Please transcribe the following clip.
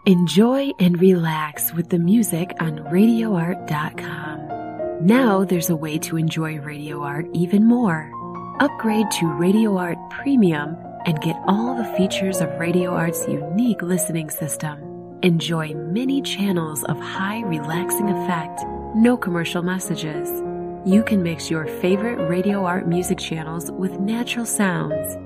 Enjoy and relax with the music on RadioArt.com. Now there's a way to enjoy Radio Art even more. Upgrade to Radio Art Premium and get all the features of Radio Art's unique listening system. Enjoy many channels of high relaxing effect, no commercial messages. You can mix your favorite Radio Art music channels with natural sounds